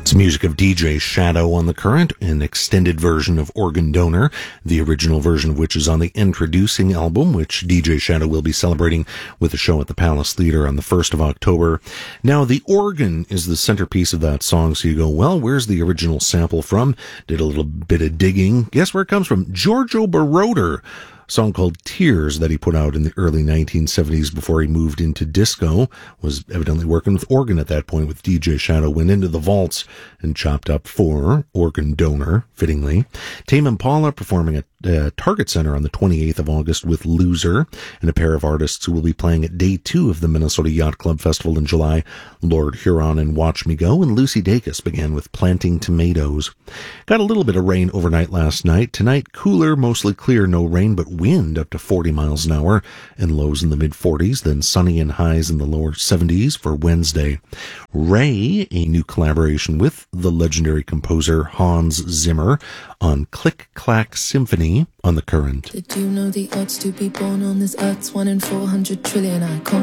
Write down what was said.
It's music of DJ Shadow on the Current, an extended version of Organ Donor, the original version of which is on the Introducing album, which DJ Shadow will be celebrating with a show at the Palace Theatre on the 1st of October. Now, the organ is the centerpiece of that song, so you go, well, where's the original sample from? Did a little bit of digging. Guess where it comes from? Giorgio Moroder. Song called Tears that he put out in the early 1970s before he moved into disco, was evidently working with organ at that point with DJ Shadow, went into the vaults and chopped up for Organ Donor, fittingly. Tame Impala performing at Target Center on the 28th of August with Loser, and a pair of artists who will be playing at day 2 of the Minnesota Yacht Club Festival in July, Lord Huron and Watch Me Go, and Lucy Dacus began with Planting Tomatoes. Got a little bit of rain overnight last night. Tonight, cooler, mostly clear, no rain, but wind up to 40 miles an hour and lows in the mid-40s, then sunny and highs in the lower 70s for Wednesday. Ray, a new collaboration with the legendary composer Hans Zimmer on Click Clack Symphony on the Current. Did you know the odds to be born on this earth's 1 in 400 trillion icons?